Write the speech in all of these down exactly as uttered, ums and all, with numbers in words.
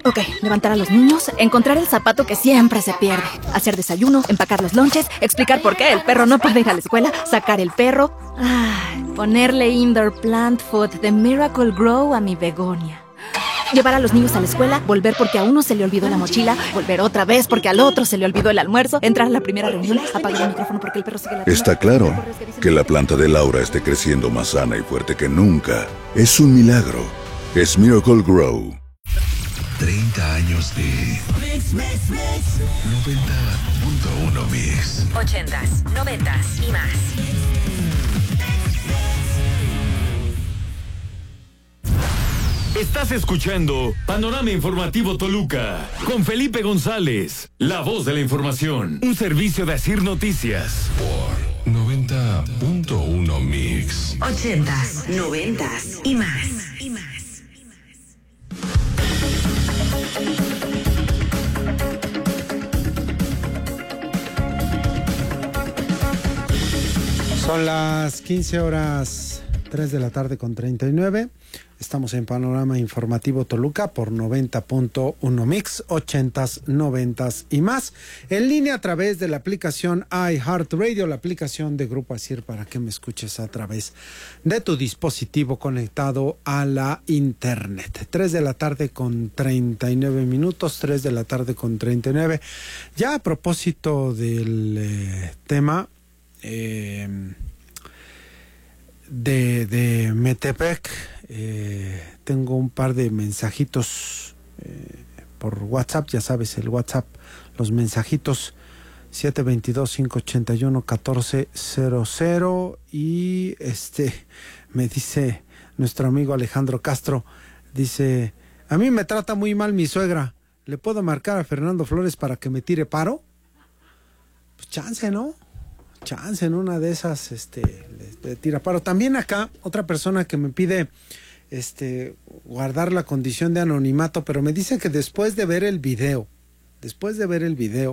Ok, levantar a los niños, encontrar el zapato que siempre se pierde, hacer desayuno, empacar los lonches, explicar por qué el perro no puede ir a la escuela, sacar el perro, ay, ponerle indoor plant food de Miracle Grow a mi begonia. Llevar a los niños a la escuela, volver porque a uno se le olvidó la mochila, volver otra vez porque al otro se le olvidó el almuerzo, entrar a la primera reunión, apagar el micrófono porque el perro sigue la... Está claro que la planta de Laura esté creciendo más sana y fuerte que nunca. Es un milagro. Es Miracle Grow. treinta años de noventa punto uno Mix. ochentas, noventas y más. Estás escuchando Panorama Informativo Toluca con Felipe González, la voz de la información, un servicio de Asir Noticias. Por noventa punto uno Mix. ochentas, noventas y más. Y más. Son las quince horas tres de la tarde con treinta y nueve. Estamos en Panorama Informativo Toluca por noventa punto uno Mix, ochentas, noventas y más. En línea a través de la aplicación iHeartRadio, la aplicación de Grupo Asir para que me escuches a través de tu dispositivo conectado a la internet. tres de la tarde con treinta y nueve minutos, tres de la tarde con treinta y nueve. Ya a propósito del eh, tema... Eh, de, de Metepec, eh, tengo un par de mensajitos eh, por WhatsApp, ya sabes, el WhatsApp, los mensajitos siete dos dos, cinco ocho uno, uno cuatro cero cero y este me dice nuestro amigo Alejandro Castro, dice, a mí me trata muy mal mi suegra, ¿le puedo marcar a Fernando Flores para que me tire paro? Pues chance, ¿no? Chance en una de esas, este, le, le tira paro. También acá, otra persona que me pide, este, guardar la condición de anonimato, pero me dice que después de ver el video, después de ver el video,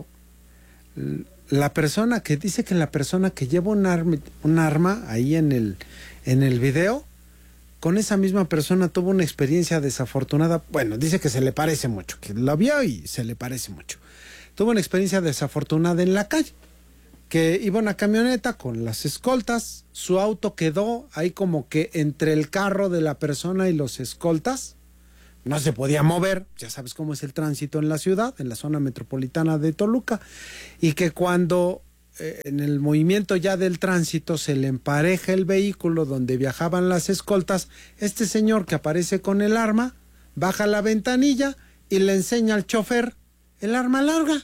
la persona que dice que la persona que lleva un arma, un arma ahí en el, en el video, con esa misma persona tuvo una experiencia desafortunada. Bueno, dice que se le parece mucho, que la vio y se le parece mucho. Tuvo una experiencia desafortunada en la calle, que iba una camioneta con las escoltas, su auto quedó ahí como que entre el carro de la persona y los escoltas, no se podía mover, ya sabes cómo es el tránsito en la ciudad, en la zona metropolitana de Toluca, y que cuando eh, en el movimiento ya del tránsito se le empareja el vehículo donde viajaban las escoltas, este señor que aparece con el arma, baja la ventanilla y le enseña al chofer el arma larga.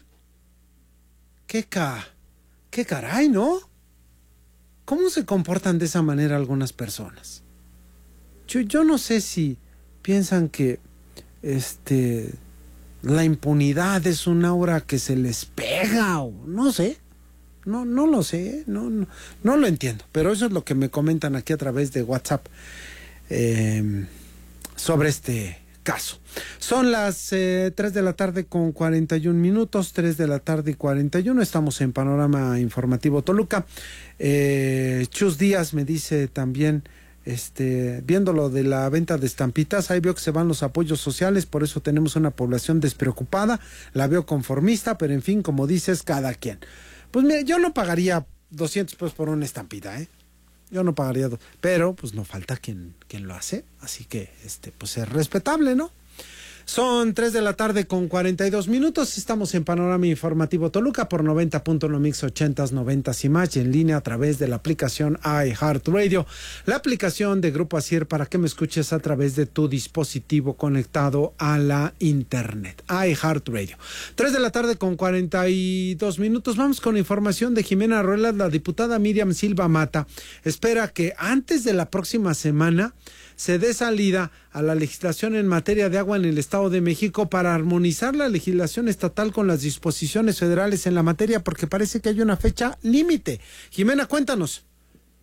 ¡Qué ca... ¡Qué caray!, ¿no? ¿Cómo se comportan de esa manera algunas personas? Yo, yo no sé si piensan que este, la impunidad es un aura que se les pega o no sé. No, no lo sé, no, no, no lo entiendo. Pero eso es lo que me comentan aquí a través de WhatsApp eh, sobre este caso. Son las eh, tres de la tarde con cuarenta y un minutos, tres de la tarde y cuarenta y uno, estamos en Panorama Informativo Toluca. eh, Chus Díaz me dice también, este, viendo lo de la venta de estampitas, ahí veo que se van los apoyos sociales, por eso tenemos una población despreocupada, la veo conformista, pero en fin, como dices, cada quien. Pues mira, yo no pagaría doscientos pesos por una estampita, ¿eh? Yo no pagaría, dos, pero pues no falta quien, quien lo hace, así que este pues es respetable, ¿no? Son tres de la tarde con cuarenta y dos minutos, estamos en Panorama Informativo Toluca por noventa punto uno Mix, ochentas, noventas y más, y en línea a través de la aplicación iHeartRadio, la aplicación de Grupo Asir para que me escuches a través de tu dispositivo conectado a la internet, iHeartRadio. tres de la tarde con cuarenta y dos minutos, vamos con información de Jimena Ruelas. La diputada Miriam Silva Mata espera que antes de la próxima semana se dé salida a la legislación en materia de agua en el Estado de México para armonizar la legislación estatal con las disposiciones federales en la materia, porque parece que hay una fecha límite. Jimena, cuéntanos.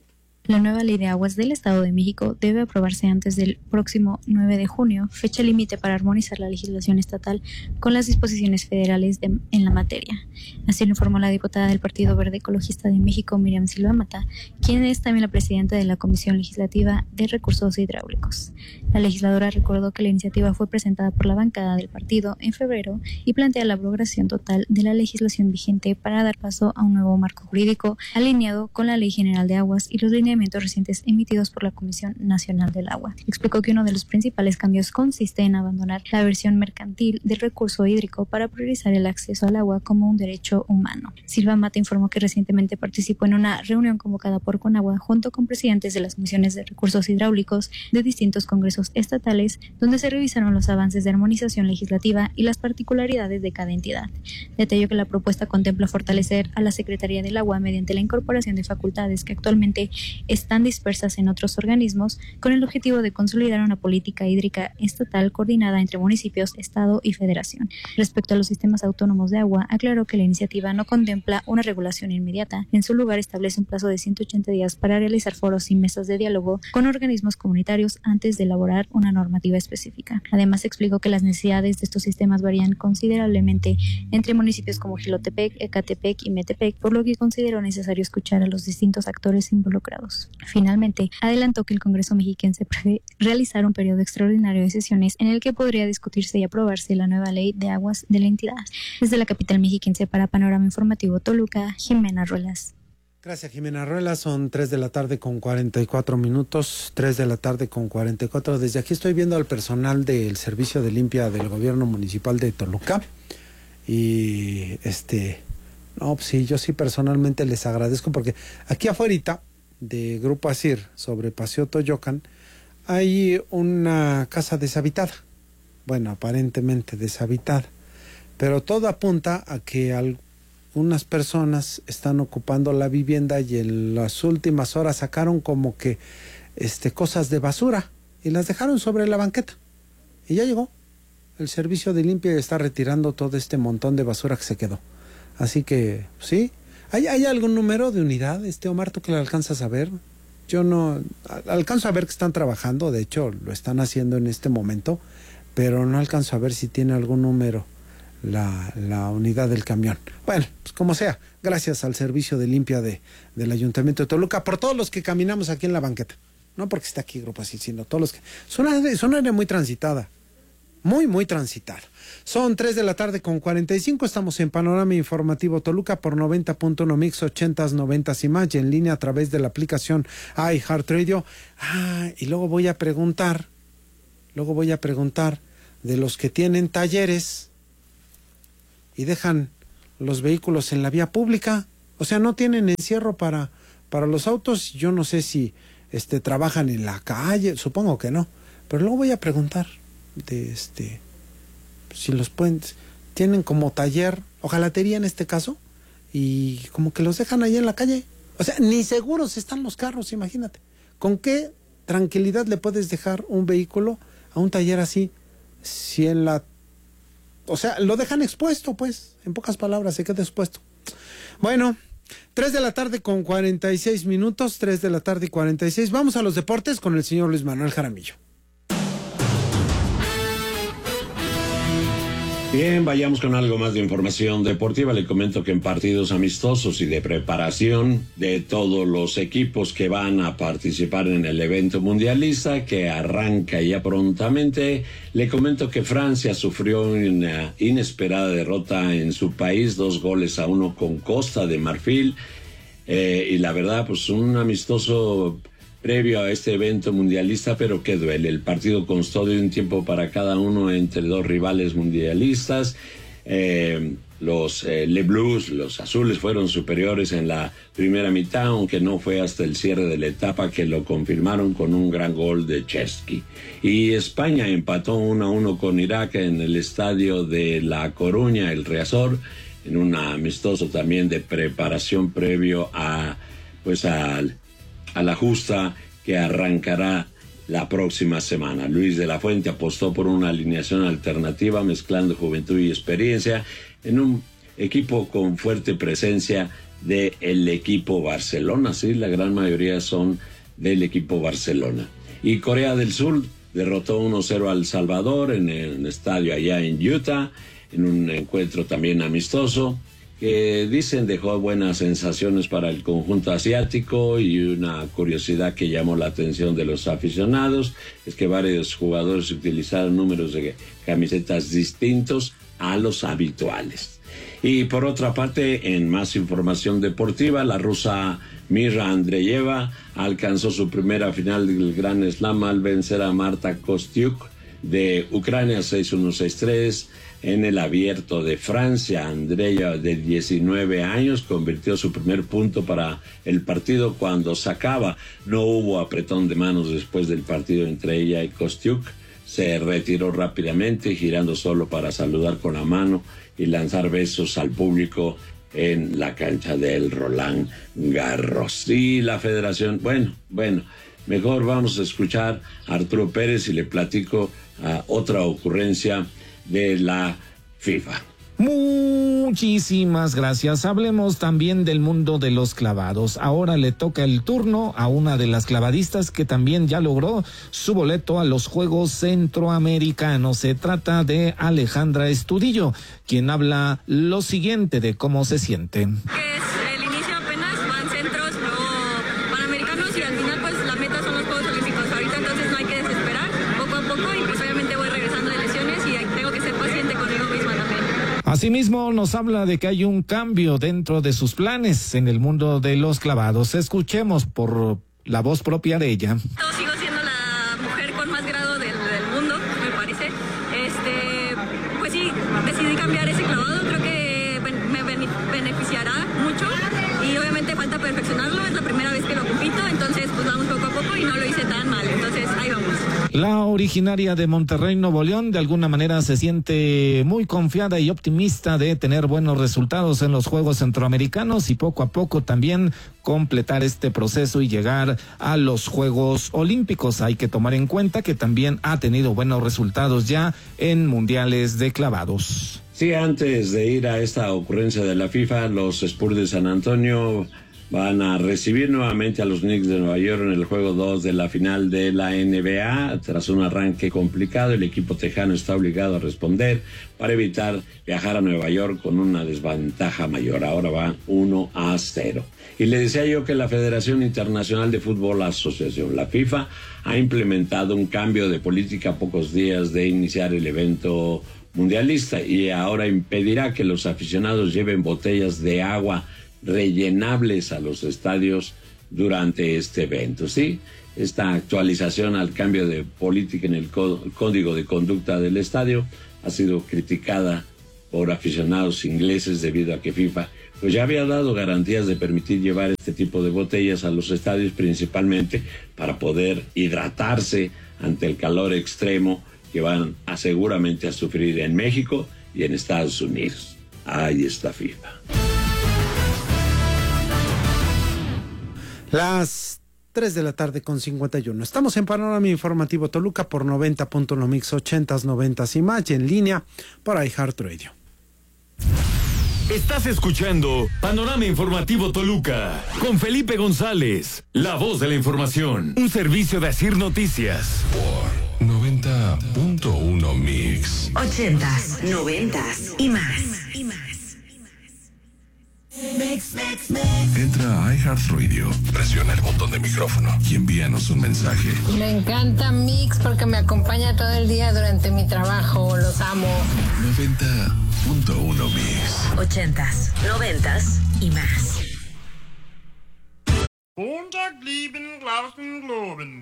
La nueva ley de aguas del Estado de México debe aprobarse antes del próximo nueve de junio, fecha límite para armonizar la legislación estatal con las disposiciones federales de, en la materia. Así lo informó la diputada del Partido Verde Ecologista de México, Miriam Silva Mata, quien es también la presidenta de la Comisión Legislativa de Recursos Hidráulicos. La legisladora recordó que la iniciativa fue presentada por la bancada del partido en febrero y plantea la abrogación total de la legislación vigente para dar paso a un nuevo marco jurídico alineado con la Ley General de Aguas y los lineamientos recientes emitidos por la Comisión Nacional del Agua. Explicó que uno de los principales cambios consiste en abandonar la versión mercantil del recurso hídrico para priorizar el acceso al agua como un derecho humano. Silva Mata informó que recientemente participó en una reunión convocada por Conagua junto con presidentes de las comisiones de recursos hidráulicos de distintos congresos estatales, donde se revisaron los avances de armonización legislativa y las particularidades de cada entidad. Detalló que la propuesta contempla fortalecer a la Secretaría del Agua mediante la incorporación de facultades que actualmente están dispersas en otros organismos, con el objetivo de consolidar una política hídrica estatal coordinada entre municipios, Estado y Federación. Respecto a los sistemas autónomos de agua, aclaró que la iniciativa no contempla una regulación inmediata. En su lugar, establece un plazo de ciento ochenta días para realizar foros y mesas de diálogo con organismos comunitarios antes de elaborar una normativa específica. Además, explicó que las necesidades de estos sistemas varían considerablemente entre municipios como Jilotepec, Ecatepec y Metepec, por lo que consideró necesario escuchar a los distintos actores involucrados. Finalmente, adelantó que el Congreso mexiquense prevé realizar un periodo extraordinario de sesiones en el que podría discutirse y aprobarse la nueva ley de aguas de la entidad. Desde la capital mexiquense para Panorama Informativo Toluca, Jimena Ruelas. Gracias, Jimena Ruelas. Son tres de la tarde con cuarenta y cuatro minutos, tres de la tarde con cuarenta y cuatro. Desde aquí estoy viendo al personal del Servicio de Limpia del Gobierno Municipal de Toluca. Y este, no, pues sí, yo sí personalmente les agradezco porque aquí afuera de Grupo Asir, sobre Paseo Toyocan, hay una casa deshabitada. Bueno, aparentemente deshabitada. Pero todo apunta a que algunas personas están ocupando la vivienda y en las últimas horas sacaron como que este, cosas de basura y las dejaron sobre la banqueta. Y ya llegó. El servicio de limpia está retirando todo este montón de basura que se quedó. Así que, sí. ¿Hay, hay algún número de unidad, este Omar, tú que lo alcanzas a ver? Yo no alcanzo a ver que están trabajando, de hecho lo están haciendo en este momento, pero no alcanzo a ver si tiene algún número la, la unidad del camión. Bueno, pues como sea, gracias al servicio de limpia de, del Ayuntamiento de Toluca, por todos los que caminamos aquí en la banqueta. No porque está aquí Grupo Así, sino todos los que... Es una, es una área muy transitada. Muy, muy transitada. Son tres de la tarde con cuarenta y cinco. Estamos en Panorama Informativo Toluca por noventa punto uno Mix, ochentas, noventas y más, y en línea a través de la aplicación iHeartRadio. Ah, y luego voy a preguntar, luego voy a preguntar de los que tienen talleres y dejan los vehículos en la vía pública. O sea, no tienen encierro para, para los autos. Yo no sé si este, trabajan en la calle, supongo que no. Pero luego voy a preguntar de este si los pueden, tienen como taller hojalatería en este caso y como que los dejan ahí en la calle, o sea, ni seguros están los carros, imagínate, ¿con qué tranquilidad le puedes dejar un vehículo a un taller así si en la, o sea, lo dejan expuesto, pues, en pocas palabras, se queda expuesto? Bueno, tres de la tarde con cuarenta y seis minutos, tres de la tarde y cuarenta y seis, vamos a los deportes con el señor Luis Manuel Jaramillo. Bien, vayamos con algo más de información deportiva. Le comento que en partidos amistosos y de preparación de todos los equipos que van a participar en el evento mundialista que arranca ya prontamente, le comento que Francia sufrió una inesperada derrota en su país, dos goles a uno con Costa de Marfil, eh, y la verdad, pues un amistoso previo a este evento mundialista, pero que duele. El partido constó de un tiempo para cada uno entre dos rivales mundialistas. Eh, los eh, Les Bleus, los azules, fueron superiores en la primera mitad, aunque no fue hasta el cierre de la etapa que lo confirmaron con un gran gol de Chesky. Y España empató uno a uno con Irak en el estadio de La Coruña, el Riazor, en un amistoso también de preparación previo a, pues al a la justa que arrancará la próxima semana. Luis de la Fuente apostó por una alineación alternativa mezclando juventud y experiencia en un equipo con fuerte presencia del equipo Barcelona. Sí, la gran mayoría son del equipo Barcelona. Y Corea del Sur derrotó uno cero al Salvador en el estadio allá en Utah, en un encuentro también amistoso, que dicen dejó buenas sensaciones para el conjunto asiático. Y una curiosidad que llamó la atención de los aficionados es que varios jugadores utilizaron números de camisetas distintos a los habituales. Y por otra parte, en más información deportiva, la rusa Mira Andreeva alcanzó su primera final del Grand Slam al vencer a Marta Kostyuk de Ucrania seis uno seis tres en el Abierto de Francia. Andreeva, de diecinueve años, convirtió su primer punto para el partido cuando sacaba. No hubo apretón de manos después del partido entre ella y Kostyuk. Se retiró rápidamente, girando solo para saludar con la mano y lanzar besos al público en la cancha del Roland Garros. Y la federación, bueno, bueno, mejor vamos a escuchar a Arturo Pérez y le platico uh, otra ocurrencia de la FIFA. Muchísimas gracias. Hablemos también del mundo de los clavados. Ahora le toca el turno a una de las clavadistas que también ya logró su boleto a los Juegos Centroamericanos. Se trata de Alejandra Estudillo, quien habla lo siguiente de cómo se siente. Que es el inicio apenas, van centros, luego panamericanos y al final pues la meta son los Juegos Olímpicos. Ahorita entonces no hay que desesperar, poco a poco, y pues obviamente voy regresando de lesiones y tengo que ser paciente conmigo misma también. Asimismo, nos habla de que hay un cambio dentro de sus planes en el mundo de los clavados. Escuchemos por la voz propia de ella. Yo sigo siendo la mujer con más grado del, del mundo, me parece. Este, pues sí, decidí cambiar ese clavado, creo que me beneficiará mucho y obviamente falta perfeccionarlo, es la primera vez que lo compito, entonces pues vamos poco a poco y no lo hice tan mal, entonces ahí vamos. La originaria de Monterrey, Nuevo León, de alguna manera se siente muy confiada y optimista de tener buenos resultados en los Juegos Centroamericanos y poco a poco también completar este proceso y llegar a los Juegos Olímpicos. Hay que tomar en cuenta que también ha tenido buenos resultados ya en mundiales de clavados. Sí, antes de ir a esta ocurrencia de la FIFA, los Spurs de San Antonio van a recibir nuevamente a los Knicks de Nueva York en el juego dos de la final de la N B A. Tras un arranque complicado, el equipo tejano está obligado a responder para evitar viajar a Nueva York con una desventaja mayor. Ahora va uno a cero. Y le decía yo que la Federación Internacional de Fútbol Asociación, la FIFA, ha implementado un cambio de política a pocos días de iniciar el evento mundialista y ahora impedirá que los aficionados lleven botellas de agua rellenables a los estadios durante este evento. Sí, esta actualización al cambio de política en el código de conducta del estadio ha sido criticada por aficionados ingleses debido a que FIFA pues ya había dado garantías de permitir llevar este tipo de botellas a los estadios, principalmente para poder hidratarse ante el calor extremo que van a seguramente a sufrir en México y en Estados Unidos. Ahí está FIFA. Las tres de la tarde con cincuenta y uno. Estamos en Panorama Informativo Toluca por noventa punto uno Mix, ochentas, noventas y más, y en línea por iHeartRadio. Estás escuchando Panorama Informativo Toluca con Felipe González, la voz de la información, un servicio de Asir Noticias. Por noventa punto uno Mix. Ochentas, noventas y más. Y más. Mix, mix, mix. Entra a iHeartRadio, presiona el botón de micrófono y envíanos un mensaje. Me encanta Mix porque me acompaña todo el día durante mi trabajo. Los amo. noventa punto uno Mix. Ochentas, noventas y más.